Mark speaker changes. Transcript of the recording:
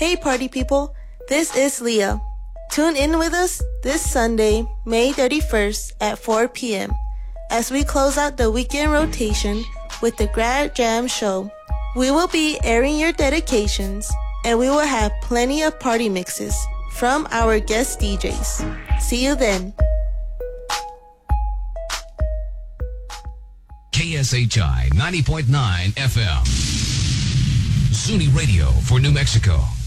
Speaker 1: Hey party people, this is Leah. Tune in with us this Sunday, May 31st at 4 p.m. as we close out the weekend rotation with the Grad Jam Show. We will be airing your dedications and we will have plenty of party mixes from our guest DJs. See you then.
Speaker 2: KSHI 90.9 FM. Zuni Radio for New Mexico.